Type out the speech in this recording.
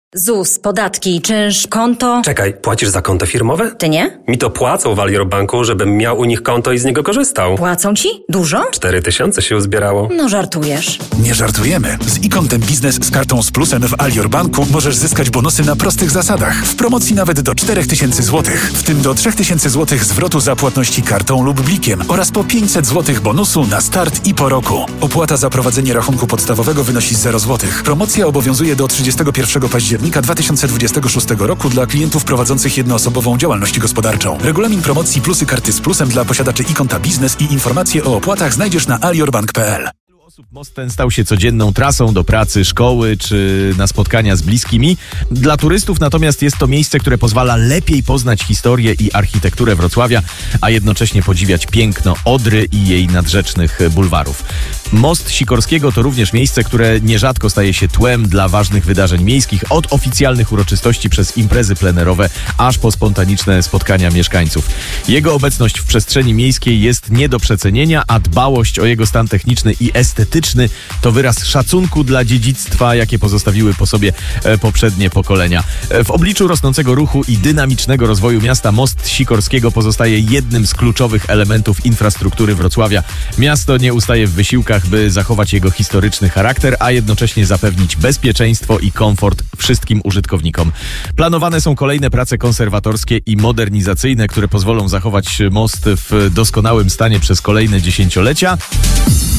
ZUS, podatki, czynsz, konto. Czekaj, płacisz za konto firmowe? Ty nie? Mi to płacą w Alior Banku, żebym miał u nich konto i z niego korzystał. Płacą ci? Dużo? 4000 się uzbierało. No żartujesz. Nie żartujemy. Z e-Kontem Biznes z kartą z plusem w Alior Banku możesz zyskać bonusy na prostych zasadach. W promocji nawet do 4000 zł. W tym do 3000 zł zwrotu za płatności kartą lub blikiem oraz po 500 zł bonusu na start i po roku. Opłata za prowadzenie rachunku podstawowego wynosi 0 zł. Promocja obowiązuje do 31 października 2026 roku dla klientów prowadzących jednoosobową działalność gospodarczą. Regulamin promocji plusy karty z plusem dla posiadaczy e-Konta Biznes i informacje o opłatach znajdziesz na aliorbank.pl. Most ten stał się codzienną trasą do pracy, szkoły czy na spotkania z bliskimi. Dla turystów natomiast jest to miejsce, które pozwala lepiej poznać historię i architekturę Wrocławia, a jednocześnie podziwiać piękno Odry i jej nadrzecznych bulwarów. Most Sikorskiego to również miejsce, które nierzadko staje się tłem dla ważnych wydarzeń miejskich, od oficjalnych uroczystości przez imprezy plenerowe, aż po spontaniczne spotkania mieszkańców. Jego obecność w przestrzeni miejskiej jest nie do przecenienia, a dbałość o jego stan techniczny i estetyczny to wyraz szacunku dla dziedzictwa, jakie pozostawiły po sobie poprzednie pokolenia. W obliczu rosnącego ruchu i dynamicznego rozwoju miasta most Sikorskiego pozostaje jednym z kluczowych elementów infrastruktury Wrocławia. Miasto nie ustaje w wysiłkach, by zachować jego historyczny charakter, a jednocześnie zapewnić bezpieczeństwo i komfort wszystkim użytkownikom. Planowane są kolejne prace konserwatorskie i modernizacyjne, które pozwolą zachować most w doskonałym stanie przez kolejne dziesięciolecia.